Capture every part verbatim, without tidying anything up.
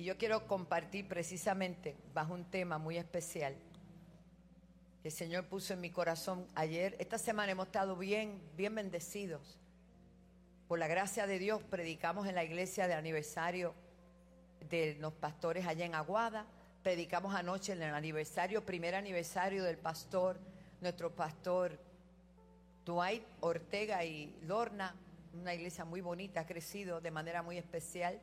yo quiero compartir precisamente bajo un tema muy especial que el Señor puso en mi corazón ayer. Esta semana hemos estado bien, bien bendecidos. Por la gracia de Dios predicamos en la iglesia de aniversario de los pastores allá en Aguada. Predicamos anoche en el aniversario, primer aniversario del pastor, nuestro pastor Dwight Ortega y Lorna. Una iglesia muy bonita, ha crecido de manera muy especial.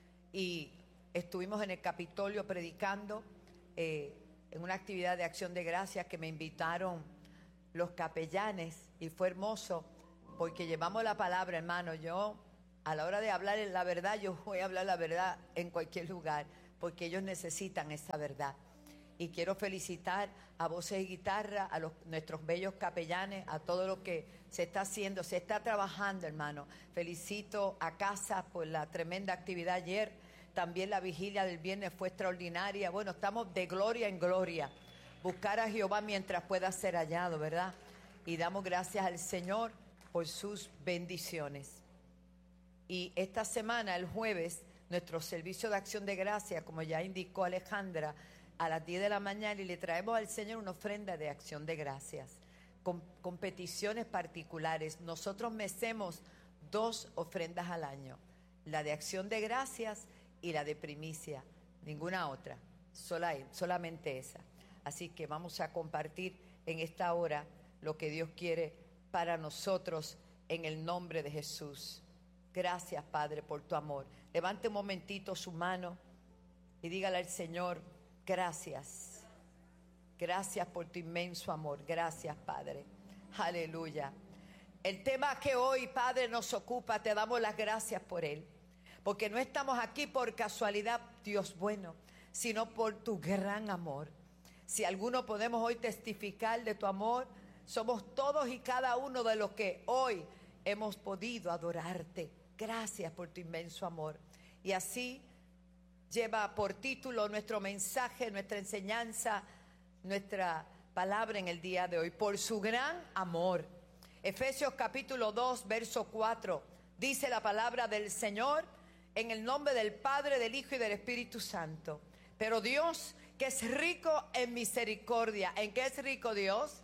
Y estuvimos en el Capitolio predicando eh, en una actividad de acción de gracias que me invitaron los capellanes, y fue hermoso porque llevamos la palabra, hermano. Yo a la hora de hablar la verdad, yo voy a hablar la verdad en cualquier lugar porque ellos necesitan esa verdad. Y quiero felicitar a Voces y Guitarra, a los, nuestros bellos capellanes, a todo lo que se está haciendo, se está trabajando, hermano. Felicito a Casa por la tremenda actividad ayer. También la vigilia del viernes fue extraordinaria. Bueno, estamos de gloria en gloria. Buscar a Jehová mientras pueda ser hallado, ¿verdad? Y damos gracias al Señor por sus bendiciones. Y esta semana, el jueves, nuestro servicio de acción de gracia, como ya indicó Alejandra, a las diez de la mañana, y le traemos al Señor una ofrenda de acción de gracias, con, con peticiones particulares. Nosotros mecemos dos ofrendas al año, la de acción de gracias y la de primicia, ninguna otra, sola, solamente esa. Así que vamos a compartir en esta hora lo que Dios quiere para nosotros en el nombre de Jesús. Gracias, Padre, por tu amor. Levante un momentito su mano y dígale al Señor: gracias. Gracias por tu inmenso amor. Gracias, Padre. Aleluya. El tema que hoy, Padre, nos ocupa, te damos las gracias por él. Porque no estamos aquí por casualidad, Dios bueno, sino por tu gran amor. Si alguno podemos hoy testificar de tu amor, somos todos y cada uno de los que hoy hemos podido adorarte. Gracias por tu inmenso amor. Y así lleva por título nuestro mensaje, nuestra enseñanza, nuestra palabra en el día de hoy: por su gran amor. Efesios capítulo dos, verso cuatro, dice la palabra del Señor: en el nombre del Padre, del Hijo y del Espíritu Santo. Pero Dios, que es rico en misericordia. ¿En qué es rico Dios?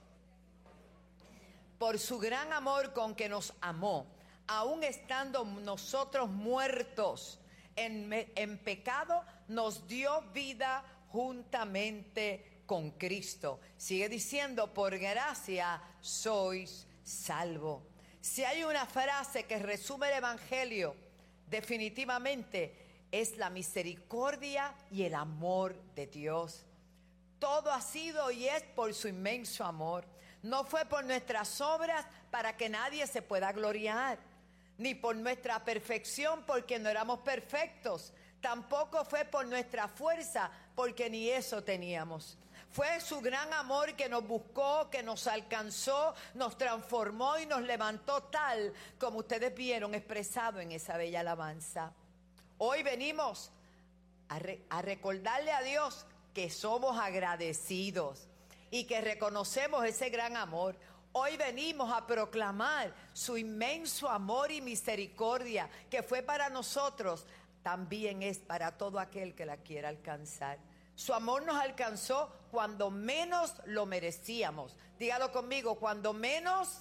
Por su gran amor con que nos amó, aun estando nosotros muertos en, en pecado, nos dio vida juntamente con Cristo. Sigue diciendo: por gracia sois salvo. Si hay una frase que resume el Evangelio, definitivamente es la misericordia y el amor de Dios. Todo ha sido y es por su inmenso amor. No fue por nuestras obras para que nadie se pueda gloriar, ni por nuestra perfección porque no éramos perfectos. Tampoco fue por nuestra fuerza porque ni eso teníamos. Fue su gran amor que nos buscó, que nos alcanzó, nos transformó y nos levantó tal como ustedes vieron expresado en esa bella alabanza. Hoy venimos a, re- a recordarle a Dios que somos agradecidos y que reconocemos ese gran amor. Hoy venimos a proclamar su inmenso amor y misericordia que fue para nosotros, también es para todo aquel que la quiera alcanzar. Su amor nos alcanzó cuando menos lo merecíamos. Dígalo conmigo: cuando menos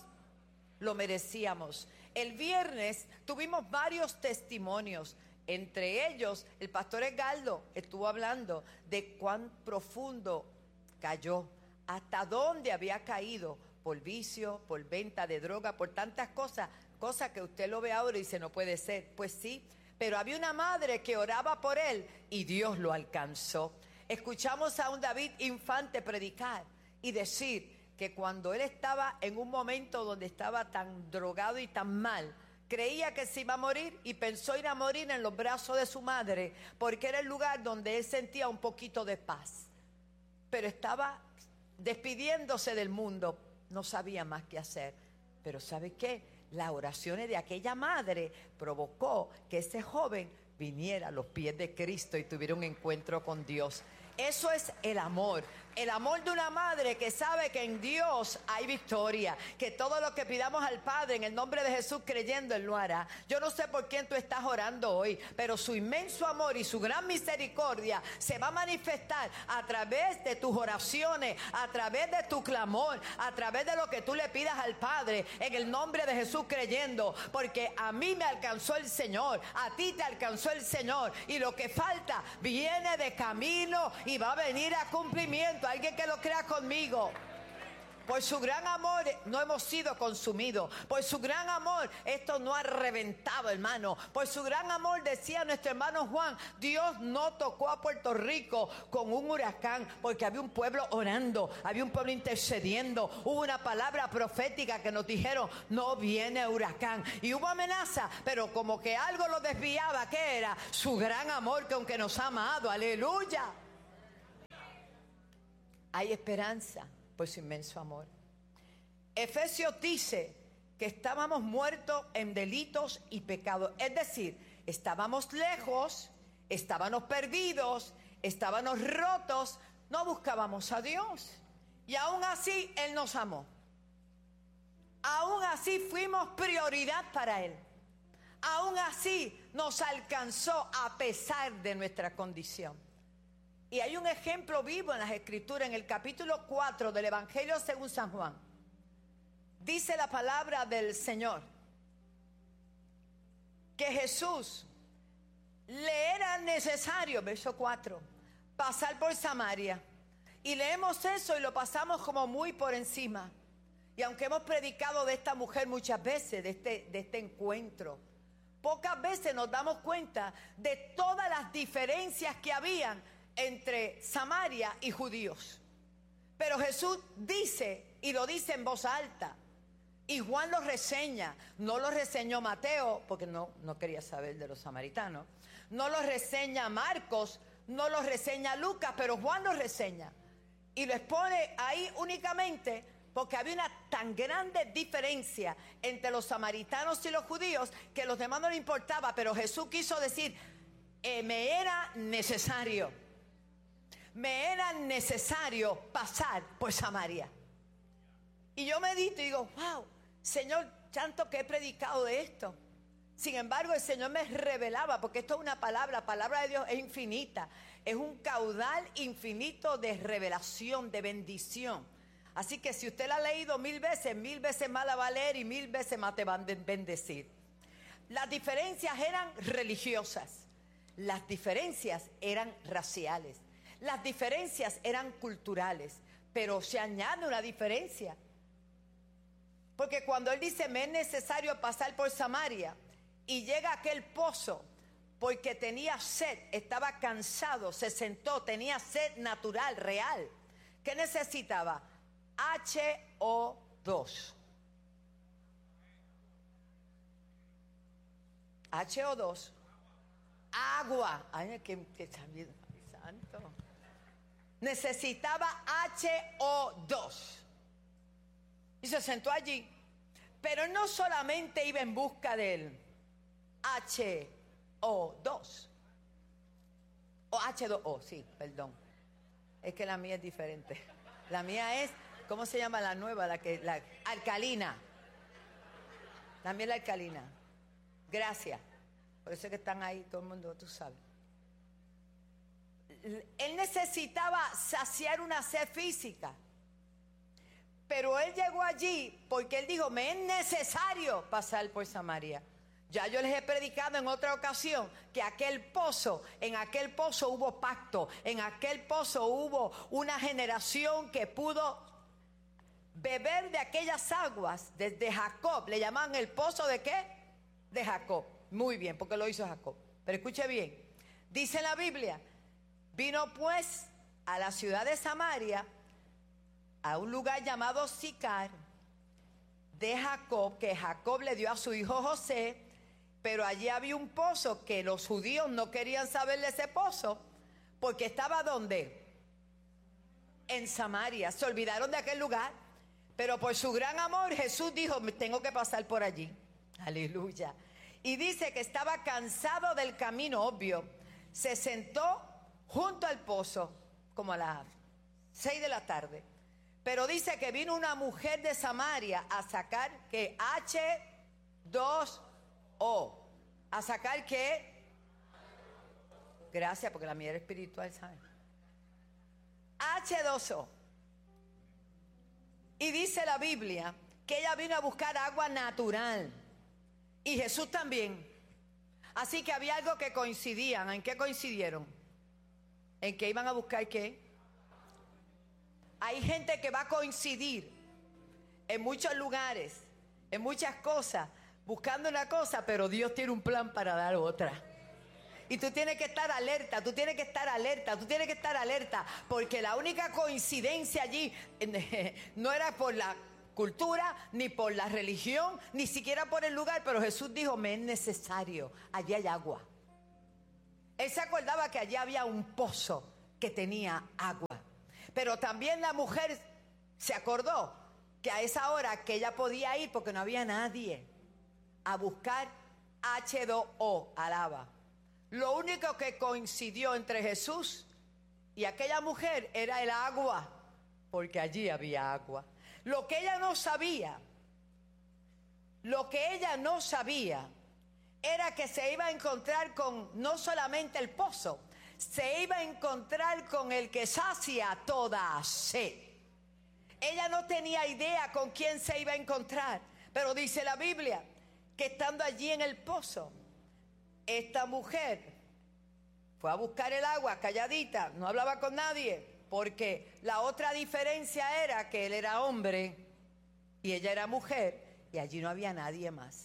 lo merecíamos. El viernes tuvimos varios testimonios. Entre ellos, el pastor Edgardo estuvo hablando de cuán profundo cayó, hasta dónde había caído por vicio, por venta de droga, por tantas cosas, cosas que usted lo ve ahora y dice: no puede ser. Pues sí, pero había una madre que oraba por él y Dios lo alcanzó. Escuchamos a un David Infante predicar y decir que cuando él estaba en un momento donde estaba tan drogado y tan mal, creía que se iba a morir y pensó ir a morir en los brazos de su madre, porque era el lugar donde él sentía un poquito de paz. Pero estaba despidiéndose del mundo, no sabía más qué hacer. Pero ¿sabe qué? Las oraciones de aquella madre provocó que ese joven viniera a los pies de Cristo y tuviera un encuentro con Dios. Eso es el amor. El amor de una madre que sabe que en Dios hay victoria, que todo lo que pidamos al Padre en el nombre de Jesús creyendo Él lo hará. Yo no sé por quién tú estás orando hoy, pero su inmenso amor y su gran misericordia se va a manifestar a través de tus oraciones, a través de tu clamor, a través de lo que tú le pidas al Padre en el nombre de Jesús creyendo, porque a mí me alcanzó el Señor, a ti te alcanzó el Señor, y lo que falta viene de camino y va a venir a cumplimiento. Alguien que lo crea conmigo. Por su gran amor no hemos sido consumidos. Por su gran amor esto no ha reventado, hermano. Por su gran amor, decía nuestro hermano Juan, Dios no tocó a Puerto Rico con un huracán, porque había un pueblo orando, había un pueblo intercediendo. Hubo una palabra profética que nos dijeron, no viene huracán. Y hubo amenaza, pero como que algo lo desviaba. ¿Qué era? Su gran amor, que aunque nos ha amado, aleluya, hay esperanza por su inmenso amor. Efesios dice que estábamos muertos en delitos y pecados. Es decir, estábamos lejos, estábamos perdidos, estábamos rotos, no buscábamos a Dios. Y aún así Él nos amó. Aún así fuimos prioridad para Él. Aún así nos alcanzó a pesar de nuestra condición. Y hay un ejemplo vivo en las Escrituras, en el capítulo cuatro del Evangelio según San Juan. Dice la palabra del Señor que Jesús le era necesario, verso cuatro, pasar por Samaria. Y leemos eso y lo pasamos como muy por encima. Y aunque hemos predicado de esta mujer muchas veces, de este, de este encuentro, pocas veces nos damos cuenta de todas las diferencias que habían entre Samaria y judíos. Pero Jesús dice, y lo dice en voz alta, y Juan lo reseña. No lo reseñó Mateo, porque no, no quería saber de los samaritanos. No lo reseña Marcos, no lo reseña Lucas, pero Juan lo reseña. Y lo expone ahí únicamente porque había una tan grande diferencia entre los samaritanos y los judíos que a los demás no le importaba. Pero Jesús quiso decir, eh, me era necesario. Me era necesario pasar por Samaria. Y yo medito y digo, wow, Señor, tanto que he predicado de esto. Sin embargo, el Señor me revelaba, porque esto es una palabra, la palabra de Dios es infinita. Es un caudal infinito de revelación, de bendición. Así que si usted la ha leído mil veces, mil veces más la va a leer y mil veces más te van a bendecir. Las diferencias eran religiosas. Las diferencias eran raciales. Las diferencias eran culturales, pero se añade una diferencia. Porque cuando Él dice, me es necesario pasar por Samaria, y llega a aquel pozo, porque tenía sed, estaba cansado, se sentó, tenía sed natural, real. ¿Qué necesitaba? H O dos. H O dos. Agua. Ay, que, que también, santo. Necesitaba H O dos. Y se sentó allí. Pero no solamente iba en busca del H O dos. O H dos O, sí, perdón. Es que la mía es diferente. La mía es, ¿cómo se llama la nueva? La que, la alcalina. La mía es la alcalina. Gracias. Por eso es que están ahí todo el mundo, tú sabes. Él necesitaba saciar una sed física. Pero él llegó allí porque él dijo, me es necesario pasar por Samaria. Ya yo les he predicado en otra ocasión que aquel pozo, en aquel pozo hubo pacto, en aquel pozo hubo una generación que pudo beber de aquellas aguas desde Jacob. Le llamaban el pozo de ¿qué? De Jacob. Muy bien, porque lo hizo Jacob. Pero escuche bien, dice la Biblia, vino pues a la ciudad de Samaria, a un lugar llamado Sicar, de Jacob, que Jacob le dio a su hijo José, pero allí había un pozo que los judíos no querían saber de ese pozo, porque estaba ¿dónde? En Samaria. Se olvidaron de aquel lugar, pero por su gran amor Jesús dijo, tengo que pasar por allí. Aleluya. Y dice que estaba cansado del camino, obvio. Se sentó junto al pozo, como a las seis de la tarde. Pero dice que vino una mujer de Samaria a sacar que H dos O. ¿A sacar qué? Gracias, porque la mía era espiritual, ¿sabes? H dos O. Y dice la Biblia que ella vino a buscar agua natural. Y Jesús también. Así que había algo que coincidían. ¿En qué coincidieron? ¿En que iban a buscar qué? Hay gente que va a coincidir en muchos lugares, en muchas cosas, buscando una cosa, pero Dios tiene un plan para dar otra. Y tú tienes que estar alerta, tú tienes que estar alerta, tú tienes que estar alerta, porque la única coincidencia allí no era por la cultura, ni por la religión, ni siquiera por el lugar, pero Jesús dijo, me es necesario, allí hay agua. Él se acordaba que allí había un pozo que tenía agua. Pero también la mujer se acordó que a esa hora que ella podía ir, porque no había nadie, a buscar H dos O, alaba. Lo único que coincidió entre Jesús y aquella mujer era el agua, porque allí había agua. Lo que ella no sabía, lo que ella no sabía, era que se iba a encontrar con no solamente el pozo, se iba a encontrar con el que sacia toda sed. Ella no tenía idea con quién se iba a encontrar, pero dice la Biblia que estando allí en el pozo, esta mujer fue a buscar el agua calladita, no hablaba con nadie, porque la otra diferencia era que él era hombre y ella era mujer y allí no había nadie más.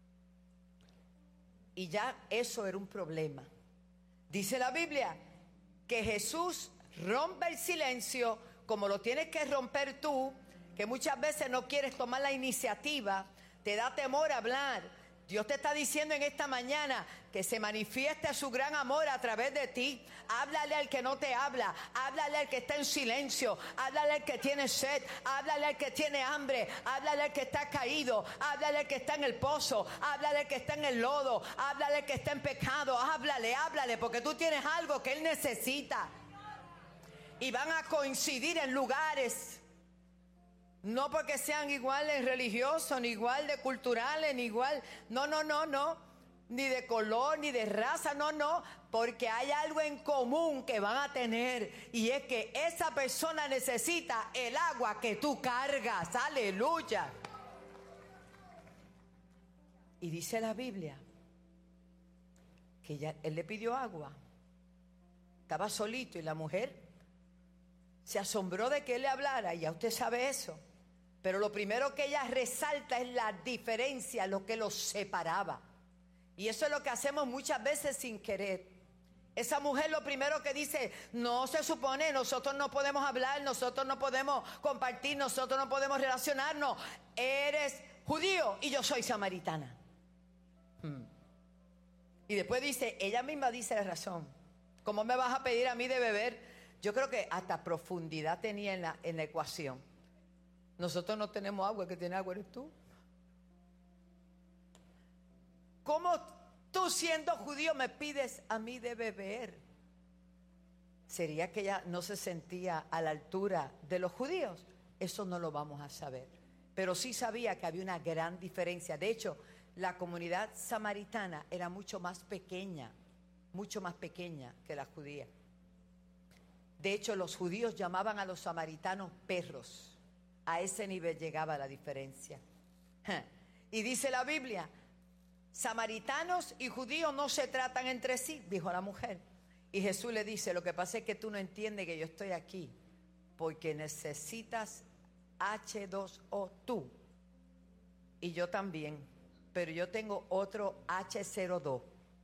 Y ya eso era un problema. Dice la Biblia que Jesús rompe el silencio, como lo tienes que romper tú, que muchas veces no quieres tomar la iniciativa, te da temor hablar. Dios te está diciendo en esta mañana que se manifieste su gran amor a través de ti. Háblale al que no te habla, háblale al que está en silencio, háblale al que tiene sed, háblale al que tiene hambre, háblale al que está caído, háblale al que está en el pozo, háblale al que está en el lodo, háblale al que está en pecado, háblale, háblale, porque tú tienes algo que él necesita. Y van a coincidir en lugares. No porque sean iguales religiosos, ni igual de culturales, ni igual, no, no, no, no, ni de color, ni de raza, no, no, porque hay algo en común que van a tener, y es que esa persona necesita el agua que tú cargas, aleluya. Y dice la Biblia que ella, él le pidió agua, estaba solito, y la mujer se asombró de que él le hablara, y ya usted sabe eso. Pero lo primero que ella resalta es la diferencia, lo que los separaba. Y eso es lo que hacemos muchas veces sin querer. Esa mujer lo primero que dice, no se supone, nosotros no podemos hablar, nosotros no podemos compartir, nosotros no podemos relacionarnos. Eres judío y yo soy samaritana. Hmm. Y después dice, ella misma dice la razón. ¿Cómo me vas a pedir a mí de beber? Yo creo que hasta profundidad tenía en la, en la ecuación. Nosotros no tenemos agua, el que tiene agua eres tú. ¿Cómo tú siendo judío me pides a mí de beber? ¿Sería que ella no se sentía a la altura de los judíos? Eso no lo vamos a saber. Pero sí sabía que había una gran diferencia. De hecho, la comunidad samaritana era mucho más pequeña, mucho más pequeña que la judía. De hecho, los judíos llamaban a los samaritanos perros. A ese nivel llegaba la diferencia. Y dice la Biblia, samaritanos y judíos no se tratan entre sí, dijo la mujer. Y Jesús le dice, lo que pasa es que tú no entiendes que yo estoy aquí porque necesitas H dos O tú. Y yo también, pero yo tengo otro H cero dos.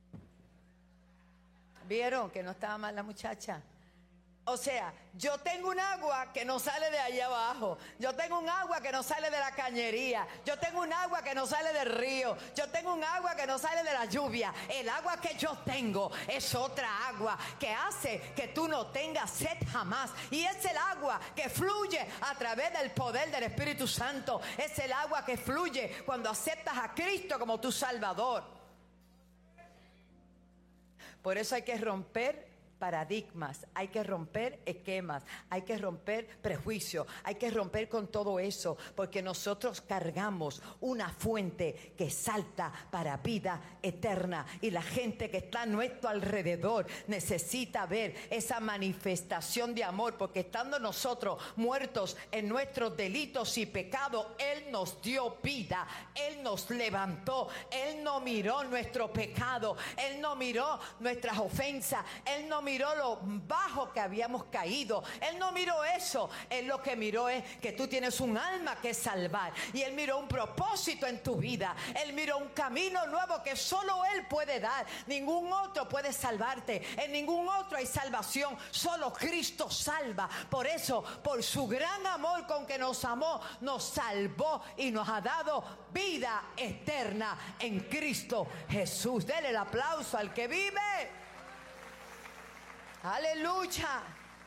¿Vieron que no estaba mal la muchacha? O sea, yo tengo un agua que no sale de allá abajo. Yo tengo un agua que no sale de la cañería. Yo tengo un agua que no sale del río. Yo tengo un agua que no sale de la lluvia. El agua que yo tengo es otra agua que hace que tú no tengas sed jamás. Y es el agua que fluye a través del poder del Espíritu Santo. Es el agua que fluye cuando aceptas a Cristo como tu Salvador. Por eso hay que romper paradigmas, hay que romper esquemas, hay que romper prejuicios, hay que romper con todo eso, porque nosotros cargamos una fuente que salta para vida eterna, y la gente que está a nuestro alrededor necesita ver esa manifestación de amor, porque estando nosotros muertos en nuestros delitos y pecados, Él nos dio vida, Él nos levantó, Él no miró nuestro pecado, Él no miró nuestras ofensas, Él no miró lo bajo que habíamos caído, Él no miró eso. Él lo que miró es que tú tienes un alma que salvar, y Él miró un propósito en tu vida, Él miró un camino nuevo que solo Él puede dar. Ningún otro puede salvarte, en ningún otro hay salvación, solo Cristo salva. Por eso, por su gran amor con que nos amó, nos salvó y nos ha dado vida eterna en Cristo Jesús. Dele el aplauso al que vive. Aleluya.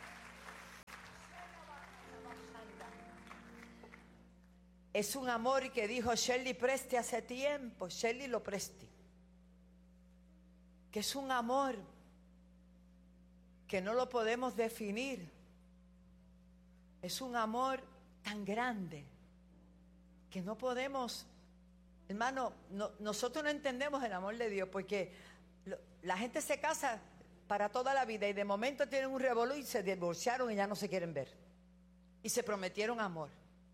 Es un amor que dijo Shirley Presti hace tiempo, Shirley lo Presti, que es un amor que no lo podemos definir. Es un amor tan grande que no podemos, hermano, no, nosotros no entendemos el amor de Dios, porque lo, la gente se casa para toda la vida y de momento tienen un revolú y se divorciaron y ya no se quieren ver. Y se prometieron amor.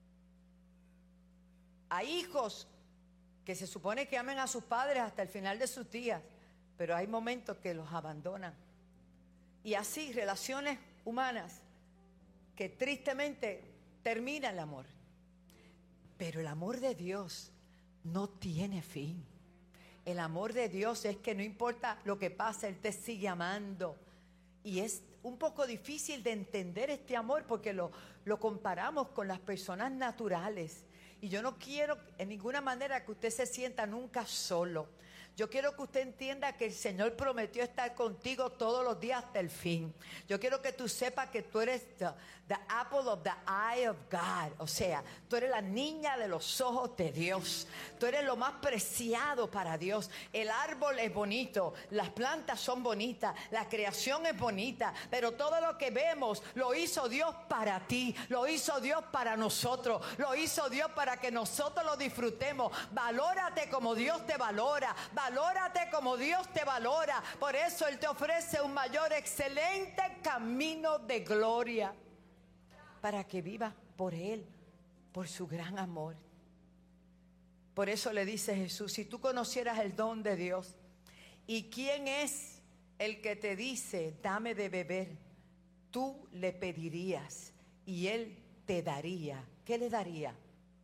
Hay hijos que se supone que amen a sus padres hasta el final de sus días, pero hay momentos que los abandonan. Y así relaciones humanas que tristemente termina el amor. Pero el amor de Dios no tiene fin. El amor de Dios es que no importa lo que pase, Él te sigue amando. Y es un poco difícil de entender este amor porque lo, lo comparamos con las personas naturales. Y yo no quiero en ninguna manera que usted se sienta nunca solo. Yo quiero que usted entienda que el Señor prometió estar contigo todos los días hasta el fin. Yo quiero que tú sepas que tú eres the, the apple of the eye of God. O sea, tú eres la niña de los ojos de Dios. Tú eres lo más preciado para Dios. El árbol es bonito, las plantas son bonitas, la creación es bonita, pero todo lo que vemos lo hizo Dios para ti, lo hizo Dios para nosotros, lo hizo Dios para que nosotros lo disfrutemos. Valórate como Dios te valora. Valórate como Dios te valora. Por eso Él te ofrece un mayor, excelente camino de gloria para que vivas por Él, por su gran amor. Por eso le dice Jesús: si tú conocieras el don de Dios y quién es el que te dice dame de beber, tú le pedirías y Él te daría. ¿Qué le daría?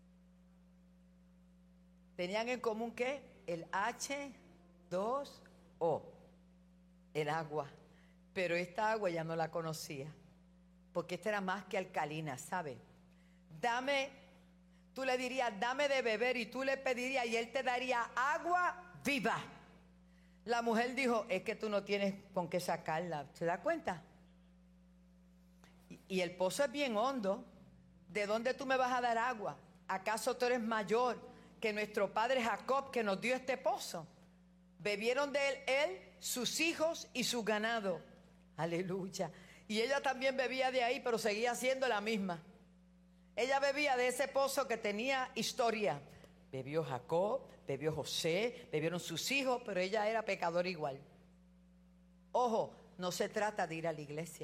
¿Tenían en común qué? El H dos O, el agua. Pero esta agua ya no la conocía, porque esta era más que alcalina, ¿sabe? Dame, tú le dirías, dame de beber, y tú le pedirías y Él te daría agua viva. La mujer dijo, es que tú no tienes con qué sacarla. ¿Se da cuenta? Y, y el pozo es bien hondo. ¿De dónde tú me vas a dar agua? ¿Acaso tú eres mayor que nuestro padre Jacob, que nos dio este pozo? Bebieron de él, él, sus hijos y su ganado. Aleluya. Y ella también bebía de ahí, pero seguía siendo la misma. Ella bebía de ese pozo que tenía historia. Bebió Jacob, bebió José, bebieron sus hijos, pero ella era pecadora igual. Ojo, no se trata de ir a la iglesia.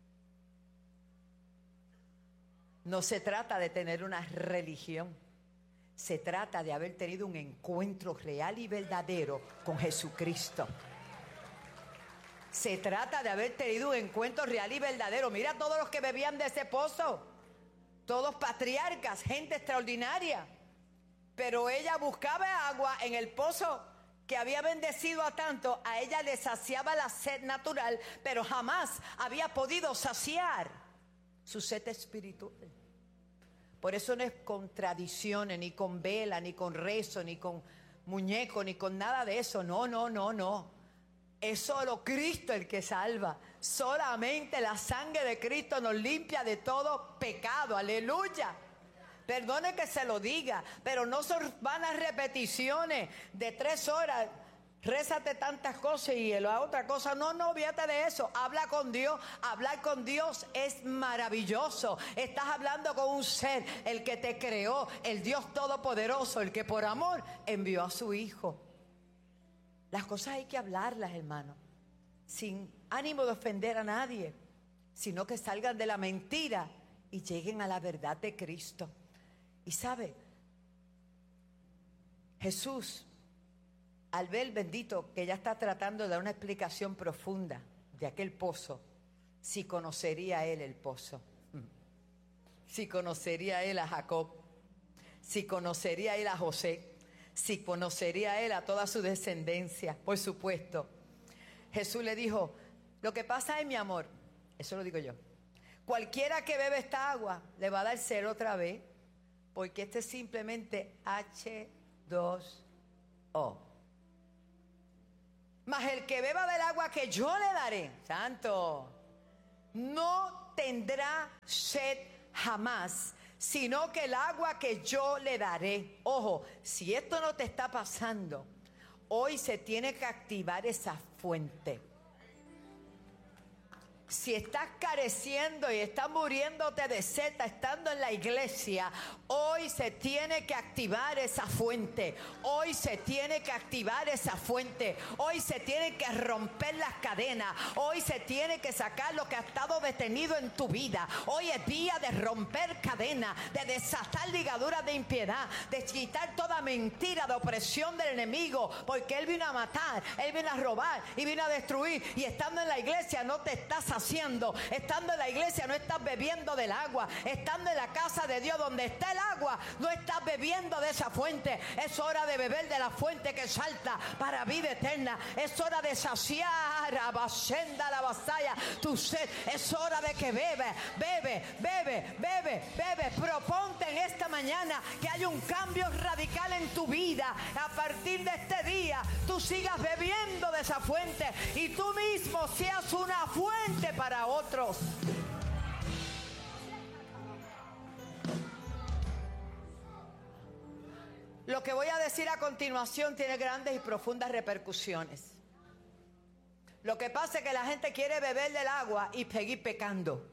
No se trata de tener una religión. Se trata de haber tenido un encuentro real y verdadero con Jesucristo. Se trata de haber tenido un encuentro real y verdadero. Mira todos los que bebían de ese pozo. Todos patriarcas, gente extraordinaria. Pero ella buscaba agua en el pozo que había bendecido a tanto. A ella le saciaba la sed natural, pero jamás había podido saciar su sed espiritual. Por eso no es con tradiciones, ni con vela, ni con rezo, ni con muñeco, ni con nada de eso. No, no, no, no. Es solo Cristo el que salva. Solamente la sangre de Cristo nos limpia de todo pecado. Aleluya. Perdone que se lo diga, pero no son vanas repeticiones de tres horas rézate tantas cosas y la otra cosa. No, no, olvídate de eso. Habla con Dios. Hablar con Dios es maravilloso. Estás hablando con un ser, el que te creó, el Dios Todopoderoso, el que por amor envió a su Hijo. Las cosas hay que hablarlas, hermano, sin ánimo de ofender a nadie, sino que salgan de la mentira y lleguen a la verdad de Cristo. Y sabe, Jesús, al ver, bendito, que ella está tratando de dar una explicación profunda de aquel pozo, si conocería él el pozo, si conocería él a Jacob, si conocería él a José, si conocería él a toda su descendencia, por supuesto. Jesús le dijo, lo que pasa es, mi amor, eso lo digo yo, cualquiera que bebe esta agua le va a dar sed otra vez, porque este es simplemente hache dos o. Mas el que beba del agua que yo le daré, santo, no tendrá sed jamás, sino que el agua que yo le daré. Ojo, si esto no te está pasando, hoy se tiene que activar esa fuente. Si estás careciendo y estás muriéndote de sed estando en la iglesia, hoy se tiene que activar esa fuente. Hoy se tiene que activar esa fuente. Hoy se tiene que romper las cadenas. Hoy se tiene que sacar lo que ha estado detenido en tu vida. Hoy es día de romper cadenas, de desatar ligaduras de impiedad, de quitar toda mentira de opresión del enemigo, porque él vino a matar, él vino a robar y vino a destruir. Y estando en la iglesia no te estás haciendo, estando en la iglesia no estás bebiendo del agua, estando en la casa de Dios donde está el agua, no estás bebiendo de esa fuente. Es hora de beber de la fuente que salta para vida eterna. Es hora de saciar a Basenda la vasalla tu sed. Es hora de que bebe, bebe, bebe, bebe, bebe. Proponte en esta mañana que haya un cambio radical en tu vida. A partir de este día tú sigas bebiendo de esa fuente y tú mismo seas una fuente para otros. Lo que voy a decir a continuación tiene grandes y profundas repercusiones. Lo que pasa es que la gente quiere beber del agua y seguir pecando.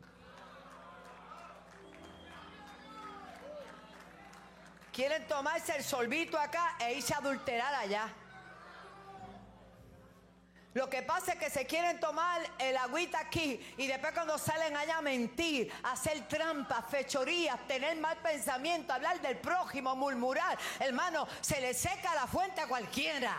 Quieren tomarse el sorbito acá e irse a adulterar allá. Lo que pasa es que se quieren tomar el agüita aquí y después cuando salen allá a mentir, hacer trampas, fechorías, tener mal pensamiento, hablar del prójimo, murmurar. Hermano, se le seca la fuente a cualquiera.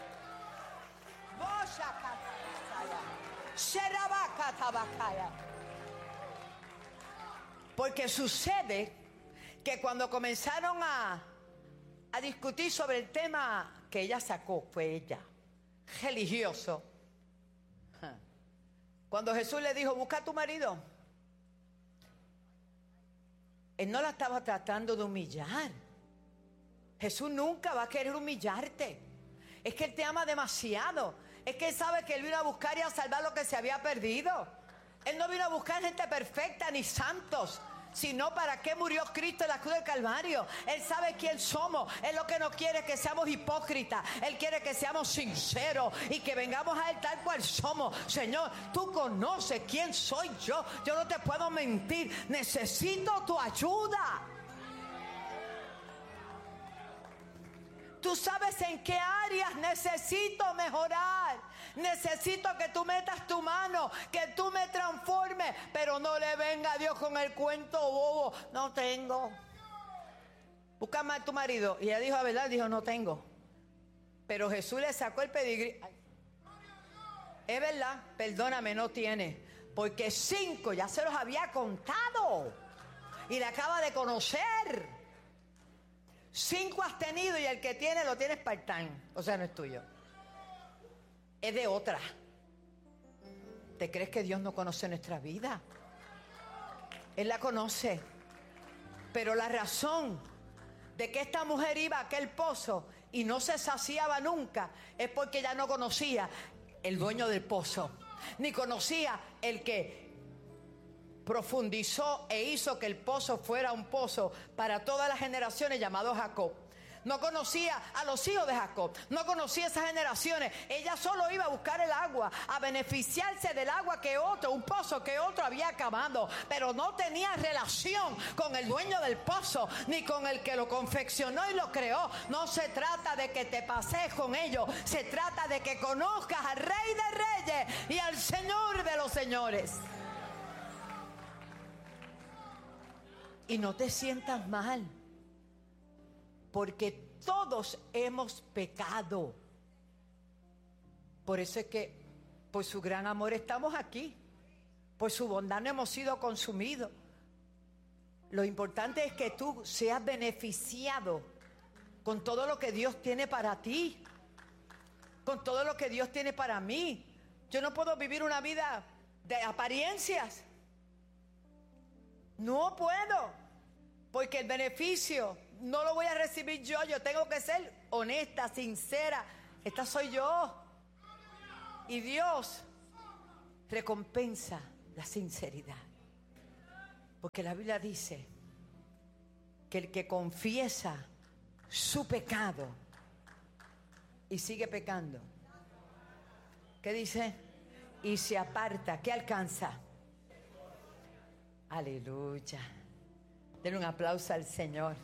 Porque sucede que cuando comenzaron a, a discutir sobre el tema que ella sacó, fue ella, religioso. Cuando Jesús le dijo, busca a tu marido, él no la estaba tratando de humillar. Jesús nunca va a querer humillarte. Es que él te ama demasiado. Es que él sabe que él vino a buscar y a salvar lo que se había perdido. Él no vino a buscar gente perfecta ni santos, sino para qué murió Cristo en la cruz del Calvario. Él sabe quién somos. Él lo que no quiere es que seamos hipócritas. Él quiere que seamos sinceros y que vengamos a Él tal cual somos. Señor, tú conoces quién soy yo. Yo no te puedo mentir. Necesito tu ayuda. Tú sabes en qué áreas necesito mejorar. Necesito que tú metas tu mano, que tú me transformes, pero no le venga a Dios con el cuento bobo. No tengo. Busca más a tu marido. Y ella dijo, a verdad, dijo, no tengo. Pero Jesús le sacó el pedigrí. Ay, es verdad, perdóname, no tiene. Porque cinco ya se los había contado. Y le acaba de conocer. Cinco has tenido y el que tiene lo tienes part-time. O sea, no es tuyo. Es de otra. ¿Te crees que Dios no conoce nuestra vida? Él la conoce. Pero la razón de que esta mujer iba a aquel pozo y no se saciaba nunca es porque ella no conocía el dueño del pozo, ni conocía el que profundizó e hizo que el pozo fuera un pozo para todas las generaciones, llamado Jacob. no conocía a los hijos de Jacob, no conocía esas generaciones. Ella solo iba a buscar el agua, a beneficiarse del agua que otro, un pozo que otro había acabado, pero no tenía relación con el dueño del pozo, ni con el que lo confeccionó y lo creó. No se trata de que te pasees con ellos, se trata de que conozcas al Rey de Reyes y al Señor de los señores. Y no te sientas mal, porque todos hemos pecado. Por eso es que por su gran amor estamos aquí, por su bondad no hemos sido consumidos. Lo importante es que tú seas beneficiado con todo lo que Dios tiene para ti, con todo lo que Dios tiene para mí. Yo no puedo vivir una vida de apariencias. No puedo, porque el beneficio no lo voy a recibir yo. Yo tengo que ser honesta, sincera. Esta soy yo. Y Dios recompensa la sinceridad. Porque la Biblia dice que el que confiesa su pecado y sigue pecando, ¿qué dice? Y se aparta, ¿qué alcanza? Aleluya. Denle un aplauso al Señor.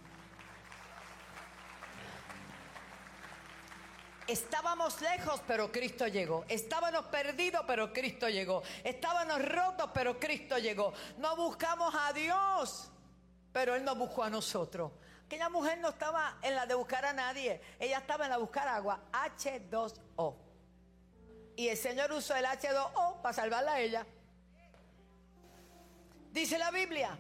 Estábamos lejos, pero Cristo llegó. Estábamos perdidos, pero Cristo llegó. Estábamos rotos, pero Cristo llegó. No buscamos a Dios, pero Él nos buscó a nosotros. Aquella mujer no estaba en la de buscar a nadie. Ella estaba en la de buscar agua. H dos O. Y el Señor usó el H dos O para salvarla a ella. Dice la Biblia: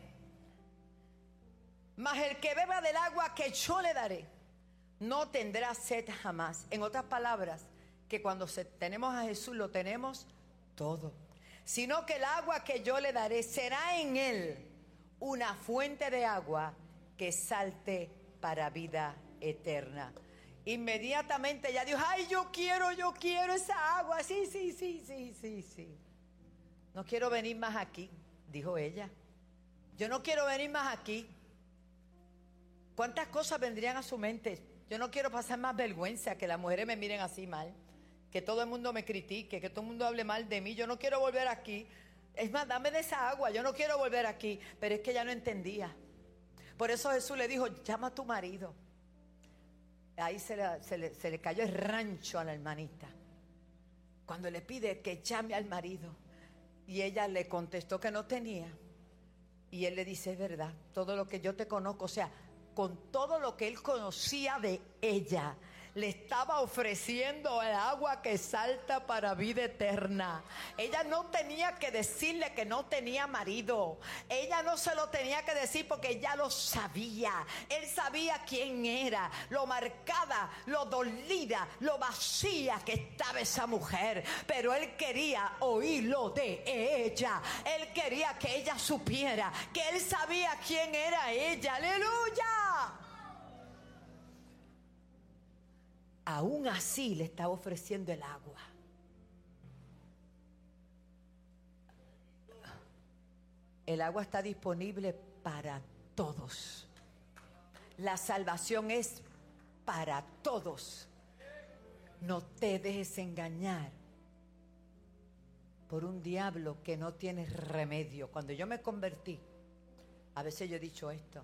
mas el que beba del agua que yo le daré, no tendrá sed jamás. En otras palabras, que cuando se, tenemos a Jesús lo tenemos todo. Sino que el agua que yo le daré será en él una fuente de agua que salte para vida eterna. Inmediatamente ella dijo: ay, yo quiero, yo quiero esa agua. Sí, sí, sí, sí, sí, sí. No quiero venir más aquí, dijo ella. Yo no quiero venir más aquí. ¿Cuántas cosas vendrían a su mente? Yo no quiero pasar más vergüenza, que las mujeres me miren así mal, que todo el mundo me critique, que todo el mundo hable mal de mí. Yo no quiero volver aquí. Es más, dame de esa agua, yo no quiero volver aquí. Pero es que ella no entendía. Por eso Jesús le dijo: llama a tu marido. Ahí se le, se le, se le cayó el rancho a la hermanita, cuando le pide que llame al marido. Y ella le contestó que no tenía. Y él le dice: es verdad, todo lo que yo te conozco, o sea, con todo lo que él conocía de ella, le estaba ofreciendo el agua que salta para vida eterna. Ella no tenía que decirle que no tenía marido. Ella no se lo tenía que decir, porque ella lo sabía. Él sabía quién era, lo marcada, lo dolida, lo vacía que estaba esa mujer. Pero él quería oírlo de ella. Él quería que ella supiera que él sabía quién era ella. ¡Aleluya! Aún así le estaba ofreciendo el agua. El agua está disponible para todos. La salvación es para todos. No te dejes engañar por un diablo que no tiene remedio. Cuando yo me convertí, a veces yo he dicho esto: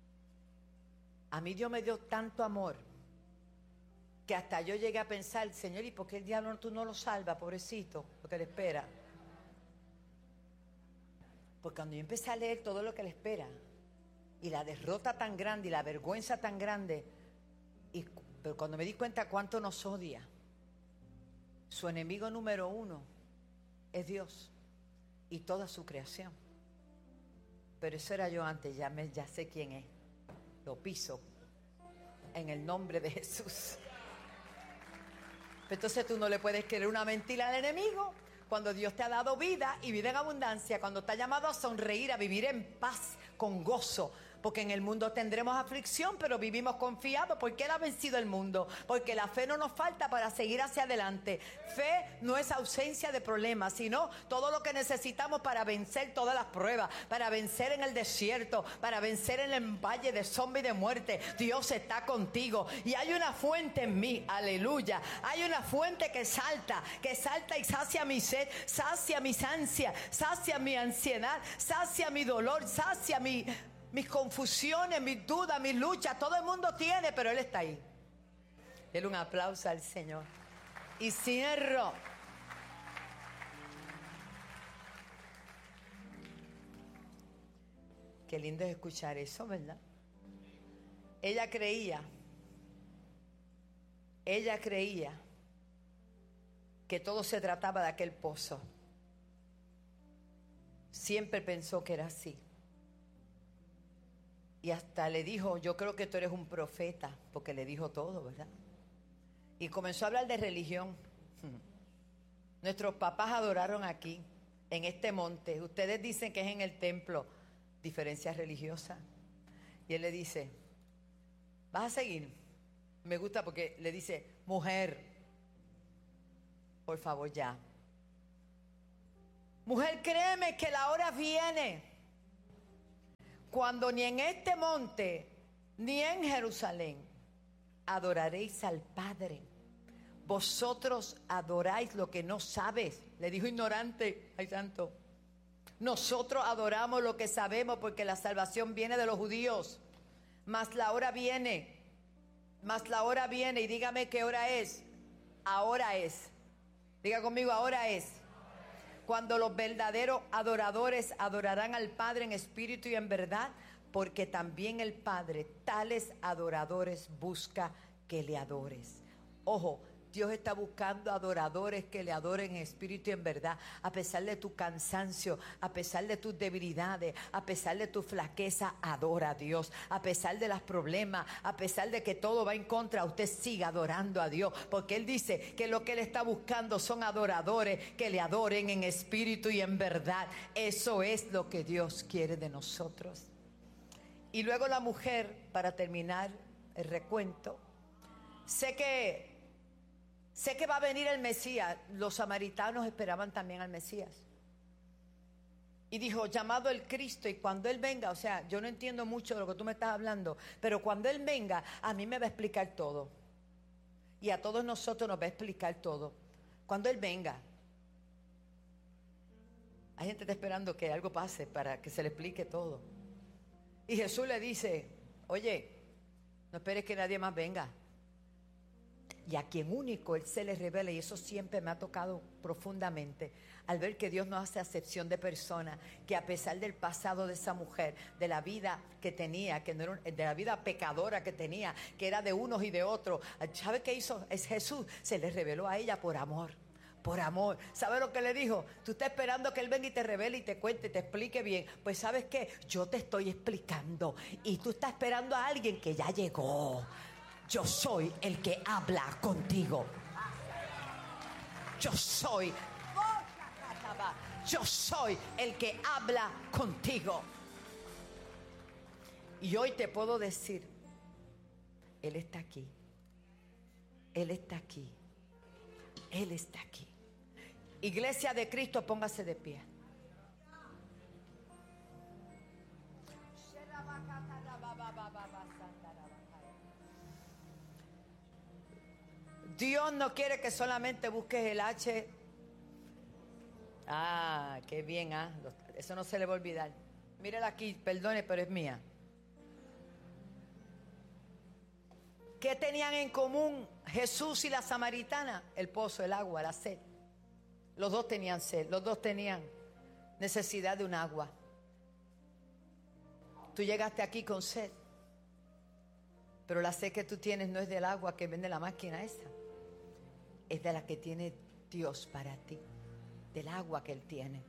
a mí Dios me dio tanto amor que hasta yo llegué a pensar: Señor, ¿y por qué el diablo tú no lo salvas, pobrecito, lo que le espera? Porque cuando yo empecé a leer todo lo que le espera, y la derrota tan grande, y la vergüenza tan grande, y, pero cuando me di cuenta cuánto nos odia, su enemigo número uno es Dios y toda su creación. Pero eso era yo antes, ya, me, ya sé quién es. Lo piso en el nombre de Jesús. Entonces tú no le puedes creer una mentira al enemigo cuando Dios te ha dado vida y vida en abundancia, cuando te ha llamado a sonreír, a vivir en paz, con gozo, Porque en el mundo tendremos aflicción, pero vivimos confiados porque Él ha vencido el mundo. Porque la fe no nos falta para seguir hacia adelante. Fe no es ausencia de problemas, sino todo lo que necesitamos para vencer todas las pruebas, para vencer en el desierto, para vencer en el valle de sombra y de muerte. Dios está contigo y hay una fuente en mí, aleluya. Hay una fuente que salta, que salta y sacia mi sed, sacia mis ansias, sacia mi ansiedad, sacia mi dolor, sacia mi, mis confusiones, mis dudas, mis luchas. Todo el mundo tiene, pero Él está ahí. Denle un aplauso al Señor. Y cierro. Qué lindo es escuchar eso, ¿verdad? Ella creía, ella creía que todo se trataba de aquel pozo. Siempre pensó que era así. Y hasta le dijo, yo creo que tú eres un profeta, porque le dijo todo, ¿verdad? Y comenzó a hablar de religión. Nuestros papás adoraron aquí, en este monte. Ustedes dicen que es en el templo. Diferencia religiosa. Y él le dice, ¿vas a seguir? Me gusta porque le dice, mujer, por favor ya. Mujer, créeme que la hora viene cuando ni en este monte ni en Jerusalén adoraréis al Padre. Vosotros adoráis lo que no sabes. Le dijo ignorante, ay santo. Nosotros adoramos lo que sabemos porque la salvación viene de los judíos. Mas la hora viene, mas la hora viene y dígame qué hora es. Ahora es. Diga conmigo, ahora es. Cuando los verdaderos adoradores adorarán al Padre en espíritu y en verdad, porque también el Padre tales adoradores busca que le adores. Ojo, Dios está buscando adoradores que le adoren en espíritu y en verdad, a pesar de tu cansancio, a pesar de tus debilidades, a pesar de tu flaqueza, adora a Dios, a pesar de los problemas, a pesar de que todo va en contra, usted siga adorando a Dios, porque Él dice que lo que Él está buscando son adoradores que le adoren en espíritu y en verdad. Eso es lo que Dios quiere de nosotros. Y luego la mujer, para terminar el recuento, sé que Sé que va a venir el Mesías. Los samaritanos esperaban también al Mesías. Y dijo, llamado el Cristo, y cuando Él venga, o sea, yo no entiendo mucho de lo que tú me estás hablando, pero cuando Él venga, a mí me va a explicar todo. Y a todos nosotros nos va a explicar todo. Cuando Él venga. Hay gente que está esperando que algo pase para que se le explique todo. Y Jesús le dice, oye, no esperes que nadie más venga. Y a quien único Él se le revela, y eso siempre me ha tocado profundamente, al ver que Dios no hace acepción de personas, que a pesar del pasado de esa mujer, de la vida que tenía, que no era, de la vida pecadora que tenía, que era de unos y de otros, ¿sabe qué hizo? Es Jesús, se le reveló a ella por amor. Por amor. ¿Sabe lo que le dijo? Tú estás esperando que Él venga y te revele y te cuente, te explique bien. Pues ¿sabes qué? Yo te estoy explicando y tú estás esperando a alguien que ya llegó. Yo soy el que habla contigo. Yo soy. Yo soy el que habla contigo. Y hoy te puedo decir, Él está aquí. Él está aquí. Él está aquí. Iglesia de Cristo, póngase de pie. Dios no quiere que solamente busques el H. Ah, qué bien, ah. Eso no se le va a olvidar. Mírala aquí, perdone, pero es mía. ¿Qué tenían en común Jesús y la samaritana? El pozo, el agua, la sed. Los dos tenían sed, los dos tenían necesidad de un agua. Tú llegaste aquí con sed, pero la sed que tú tienes no es del agua que vende la máquina esa. Es de la que tiene Dios para ti, del agua que Él tiene.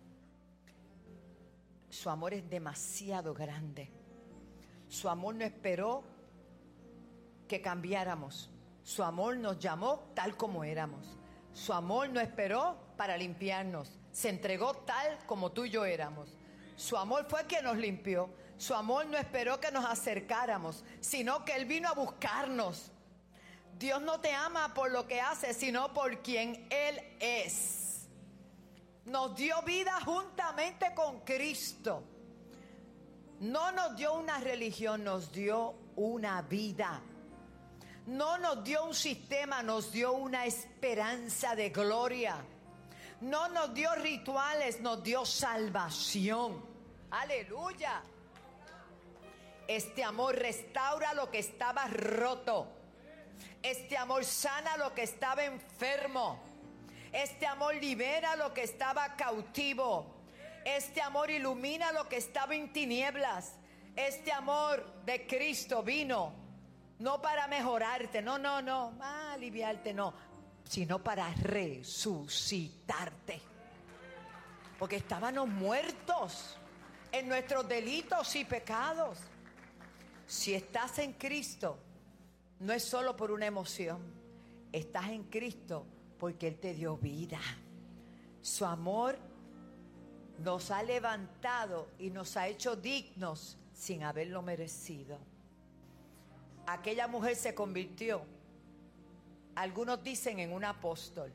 Su amor es demasiado grande. Su amor no esperó que cambiáramos. Su amor nos llamó tal como éramos. Su amor no esperó para limpiarnos. Se entregó tal como tú y yo éramos. Su amor fue quien nos limpió. Su amor no esperó que nos acercáramos, sino que Él vino a buscarnos. Dios no te ama por lo que hace, sino por quien Él es. Nos dio vida juntamente con Cristo. No nos dio una religión, nos dio una vida. No nos dio un sistema, nos dio una esperanza de gloria. No nos dio rituales, nos dio salvación. Aleluya. Este amor restaura lo que estaba roto. Este amor sana lo que estaba enfermo. Este amor libera lo que estaba cautivo. Este amor ilumina lo que estaba en tinieblas. Este amor de Cristo vino no para mejorarte, no, no, no, para aliviarte, no, sino para resucitarte. Porque estábamos muertos en nuestros delitos y pecados. Si estás en Cristo, no es solo por una emoción. Estás en Cristo porque Él te dio vida. Su amor nos ha levantado y nos ha hecho dignos sin haberlo merecido. Aquella mujer se convirtió, algunos dicen, en un apóstol,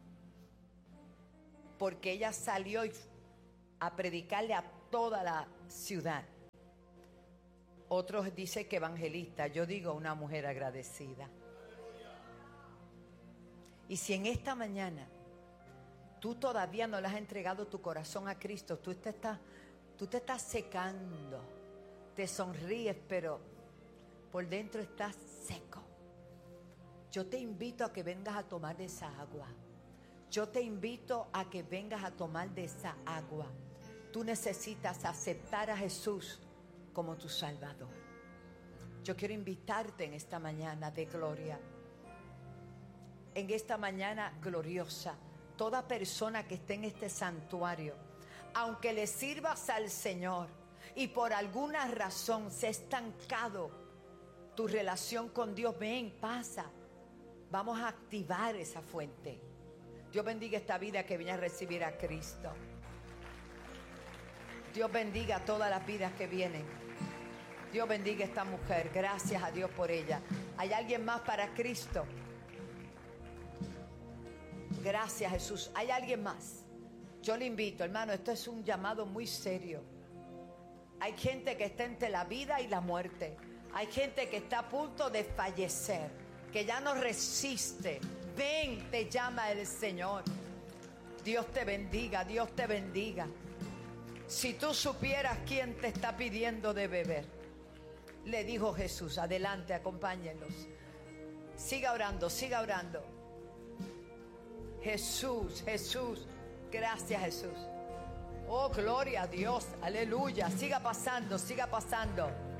porque ella salió a predicarle a toda la ciudad. Otros dicen que evangelista, yo digo una mujer agradecida. Y si en esta mañana tú todavía no le has entregado tu corazón a Cristo, tú te estás, tú te estás secando, te sonríes, pero por dentro estás seco. Yo te invito a que vengas a tomar de esa agua. Yo te invito a que vengas a tomar de esa agua. Tú necesitas aceptar a Jesús como tu Salvador. Yo quiero invitarte en esta mañana de gloria. En esta mañana gloriosa, toda persona que esté en este santuario, aunque le sirvas al Señor y por alguna razón se ha estancado tu relación con Dios, ven, pasa. Vamos a activar esa fuente. Dios bendiga esta vida que viene a recibir a Cristo. Dios bendiga todas las vidas que vienen. Dios bendiga esta mujer. Gracias a Dios por ella. ¿Hay alguien más para Cristo? Gracias, Jesús. ¿Hay alguien más? Yo le invito, hermano, esto es un llamado muy serio. Hay gente que está entre la vida y la muerte. Hay gente que está a punto de fallecer, que ya no resiste. Ven, te llama el Señor. Dios te bendiga, Dios te bendiga. Si tú supieras quién te está pidiendo de beber, le dijo Jesús, adelante, acompáñenlos. Siga orando, siga orando. Jesús, Jesús, gracias Jesús. Oh, gloria a Dios, aleluya. Siga pasando, siga pasando.